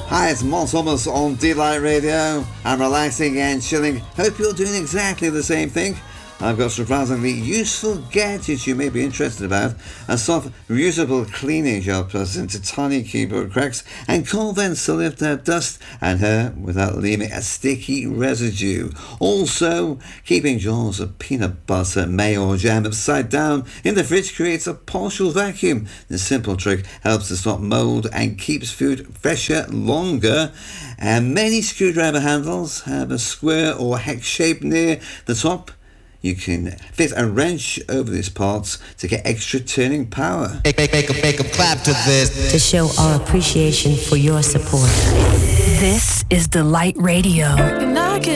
Hi, it's Mon Thomas on Delight Radio. I'm relaxing and chilling. Hope you're doing exactly the same thing. I've got surprisingly useful gadgets you may be interested about. A soft, reusable cleaning gel pressed into tiny keyboard cracks and cold vents to lift out dust and hair without leaving a sticky residue. Also, keeping jars of peanut butter, mayo or jam upside down in the fridge creates a partial vacuum. This simple trick helps to stop mold and keeps food fresher longer. And many screwdriver handles have a square or hex shape near the top. You can fit a wrench over these parts to get extra turning power. Make a clap to this. To show our appreciation for your support. This is Delight Radio.